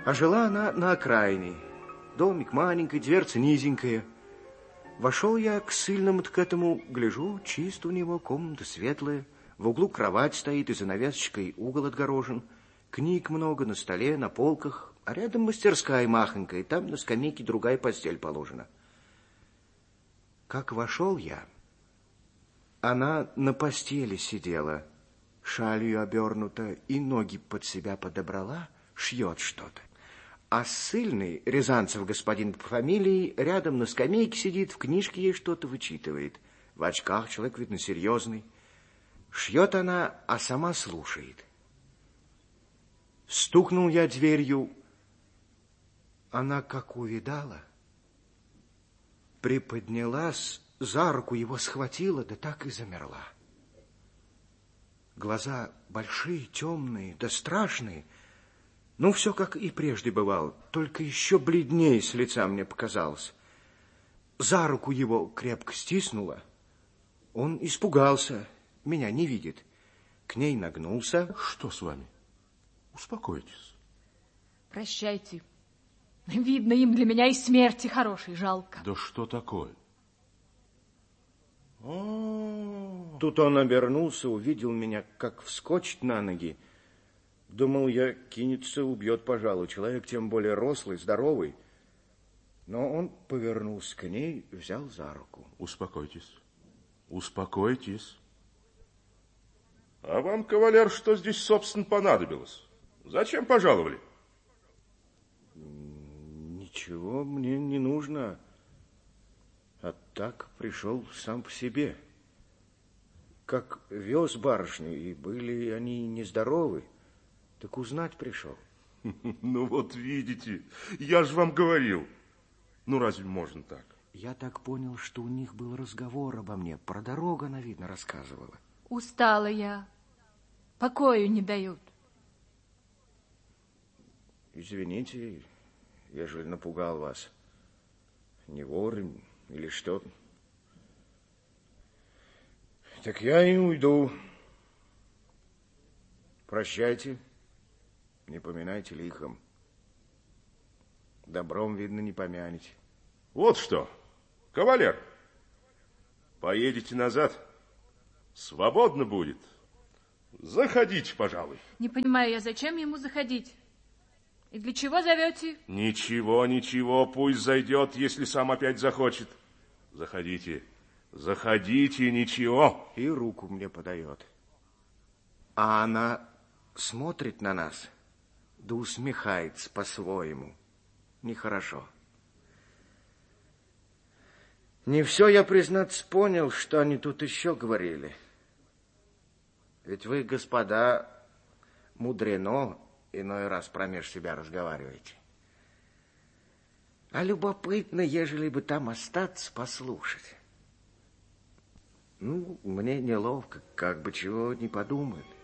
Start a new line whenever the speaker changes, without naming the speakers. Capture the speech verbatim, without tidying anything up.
А жила она на окраине. Домик маленький, дверца низенькая. Вошел я к ссыльному-то к этому, гляжу, чисто у него, комната светлая. В углу кровать стоит, и занавесочкой угол отгорожен. Книг много на столе, на полках, а рядом мастерская махонькая, там на скамейке другая постель положена. Как вошел я, она на постели сидела, шалью обернута, и ноги под себя подобрала, шьет что-то. А ссыльный, Рязанцев господин по фамилии, рядом на скамейке сидит, в книжке ей что-то вычитывает. В очках человек, видно, серьезный. Шьет она, а сама слушает. Стукнул я дверью. Она как увидала, приподнялась, за руку его схватила, да так и замерла. Глаза большие, темные, да страшные. Ну, все как и прежде бывало, только еще бледнее с лица мне показалось. За руку его крепко стиснула. Он испугался, меня не видит. К ней нагнулся.
Что с вами? Успокойтесь.
Прощайте. Видно, им для меня и смерти хорошей жалко.
Да что такое?
О, тут он обернулся, увидел меня, как вскочит на ноги. Думал я, кинется, убьет, пожалуй. Человек тем более рослый, здоровый. Но он повернулся к ней, взял за руку.
Успокойтесь. Успокойтесь. А вам, кавалер, что здесь, собственно, понадобилось? Зачем пожаловали?
Ничего мне не нужно. А так пришел сам по себе. Как вез барышню, и были они нездоровы, так узнать пришел.
Ну вот видите, я же вам говорил. Ну разве можно так?
Я так понял, что у них был разговор обо мне. Про дорогу она, видно, рассказывала.
Устала я. Покою не дают.
Извините, ежели напугал вас. Не вор или что. Так я и уйду. Прощайте. Не поминайте лихом. Добром, видно, не помянете.
Вот что, кавалер, поедете назад, свободно будет. Заходите, пожалуй.
Не понимаю я, зачем ему заходить? И для чего зовете?
Ничего, ничего, пусть зайдет, если сам опять захочет. Заходите, заходите, ничего.
И руку мне подает. А она смотрит на нас, да усмехается по-своему. Нехорошо. Не все я, признаться, понял, что они тут еще говорили. Ведь вы, господа, мудрено иной раз промеж себя разговариваете. А любопытно, ежели бы там остаться, послушать. Ну, мне неловко, как бы чего не подумают.